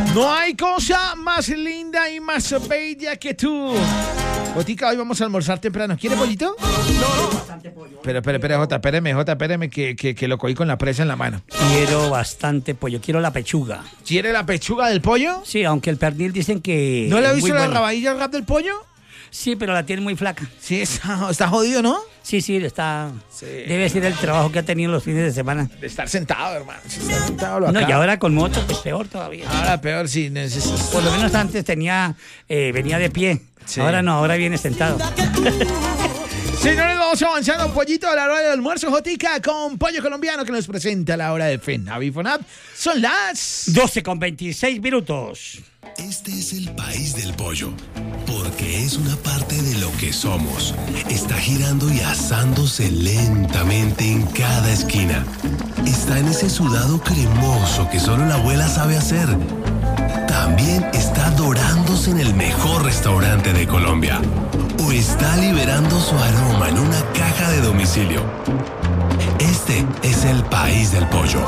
No hay cosa más linda y más bella que tú. Jotica, hoy vamos a almorzar temprano. ¿Quiere pollito? No, bastante pollo. Pero, Jota, espéreme, que lo cogí con la presa en la mano. Quiero bastante pollo, quiero la pechuga. ¿Quiere la pechuga del pollo? Sí, aunque el pernil dicen que... ¿No le ha es visto muy la bueno. rabadilla al rap del pollo? Sí, pero la tiene muy flaca. Sí, está jodido, ¿no? Sí, está... Sí. Debe ser el trabajo que ha tenido los fines de semana. De estar sentado, hermano. Si está sentado, lo No, acaba. y ahora con moto, pues peor todavía. Ahora peor, sí. Por lo menos antes venía de pie. Sí. Ahora no, ahora viene sentado. Señores, vamos avanzando un pollito a la hora del almuerzo, Jotica, con pollo colombiano que nos presenta a la hora de FENAVI FONAP. Son las 12:26. Este es el país del pollo, porque es una parte de lo que somos. Está girando y asándose lentamente en cada esquina. Está en ese sudado cremoso que solo la abuela sabe hacer. También está dorándose en el mejor restaurante de Colombia. O está liberando su aroma en una caja de domicilio. Este es el país del pollo.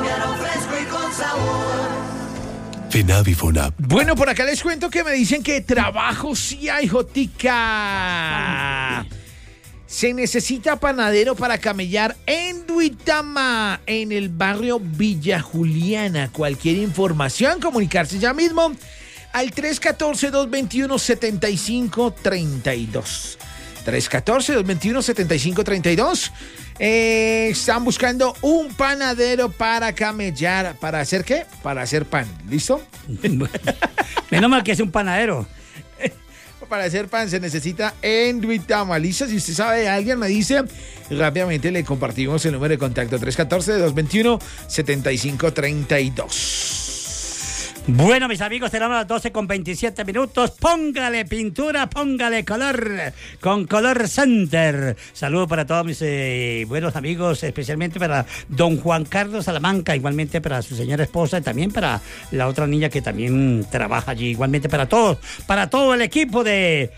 FENAVI FONAP. Bueno, por acá les cuento que me dicen que trabajo sí hay, Jotica. Se necesita panadero para camellar en Duitama, en el barrio Villa Juliana. Cualquier información, comunicarse ya mismo al 314-221-7532. 314-221-7532. Están buscando un panadero para camellar. ¿Para hacer qué? Para hacer pan. ¿Listo? Menos mal que es un panadero. Para hacer pan se necesita en Duitama. ¿Listo? Si usted sabe de alguien, me dice. Rápidamente le compartimos el número de contacto. 314-221-7532. Bueno, mis amigos, tenemos las 12:27. Póngale pintura, póngale color con Color Center. Saludos para todos mis buenos amigos, especialmente para don Juan Carlos Salamanca, igualmente para su señora esposa y también para la otra niña que también trabaja allí. Igualmente para todos, para todo el equipo de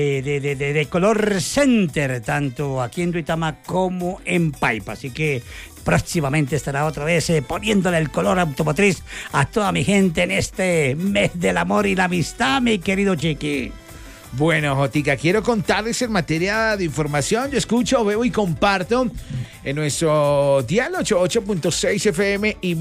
Color Center, tanto aquí en Duitama como en Paipa. Así que próximamente estará otra vez poniéndole el color automotriz a toda mi gente en este mes del amor y la amistad, mi querido Chiqui. Bueno, Jotica, quiero contarles en materia de información. Yo escucho, veo y comparto en nuestro dial 88.6 FM y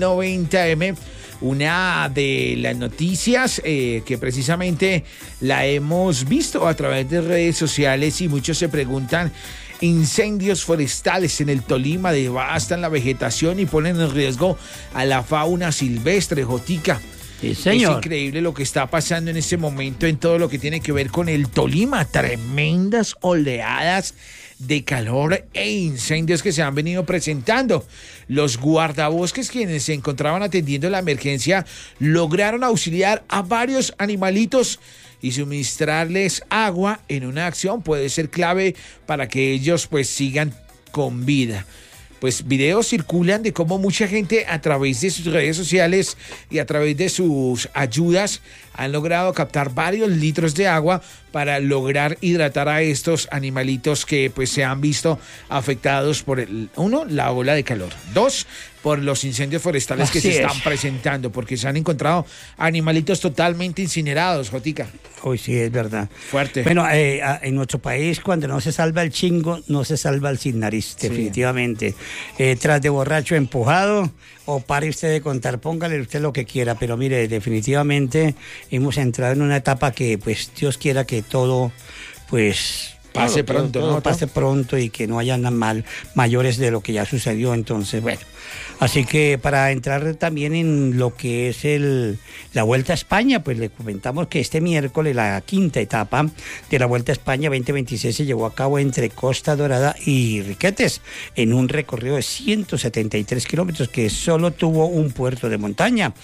1090M una de las noticias que precisamente la hemos visto a través de redes sociales y muchos se preguntan. Incendios forestales en el Tolima devastan la vegetación y ponen en riesgo a la fauna silvestre, Jotica. Sí, señor. Es increíble lo que está pasando en este momento en todo lo que tiene que ver con el Tolima. Tremendas oleadas de calor e incendios que se han venido presentando. Los guardabosques, quienes se encontraban atendiendo la emergencia, lograron auxiliar a varios animalitos y suministrarles agua en una acción puede ser clave para que ellos pues sigan con vida. Pues videos circulan de cómo mucha gente a través de sus redes sociales y a través de sus ayudas han logrado captar varios litros de agua para lograr hidratar a estos animalitos que pues se han visto afectados por la ola de calor. 2, por los incendios forestales que se están presentando, porque se han encontrado animalitos totalmente incinerados, Jotica. Uy, sí, es verdad. Fuerte. Bueno, en nuestro país, cuando no se salva el chingo, no se salva el sin nariz, definitivamente. Tras de borracho empujado, o pare usted de contar, póngale usted lo que quiera, pero mire, definitivamente hemos entrado en una etapa que, pues, Dios quiera que todo, pues... Pase pronto, ¿no? Pase pronto y que no haya mayores de lo que ya sucedió. Entonces, bueno, así que para entrar también en lo que es la Vuelta a España, pues le comentamos que este miércoles la quinta etapa de la Vuelta a España 2026 se llevó a cabo entre Costa Dorada y Riquetes en un recorrido de 173 kilómetros que solo tuvo un puerto de montaña.